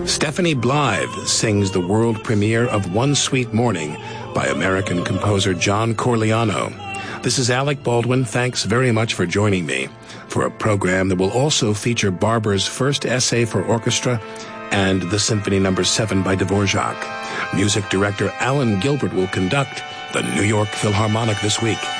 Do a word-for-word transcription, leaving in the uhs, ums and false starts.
Stephanie Blythe sings the world premiere of One Sweet Morning by American composer John Corigliano. This is Alec Baldwin. Thanks very much for joining me for a program that will also feature Barber's first essay for orchestra and the Symphony Number seven by Dvorak. Music director Alan Gilbert will conduct the New York Philharmonic this week.